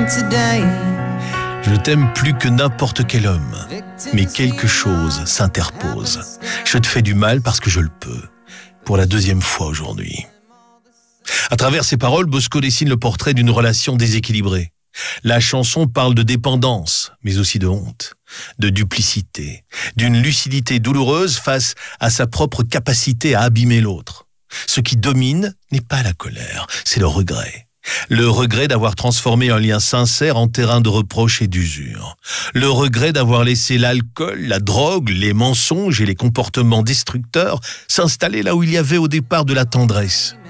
Je t'aime plus que n'importe quel homme, mais quelque chose s'interpose. Je te fais du mal parce que je le peux, pour la deuxième fois aujourd'hui. À travers ces paroles, Bosco dessine le portrait d'une relation déséquilibrée. La chanson parle de dépendance, mais aussi de honte, de duplicité, d'une lucidité douloureuse face à sa propre capacité à abîmer l'autre. Ce qui domine n'est pas la colère, c'est le regret. Le regret d'avoir transformé un lien sincère en terrain de reproches et d'usure. Le regret d'avoir laissé l'alcool, la drogue, les mensonges et les comportements destructeurs s'installer là où il y avait au départ de la tendresse.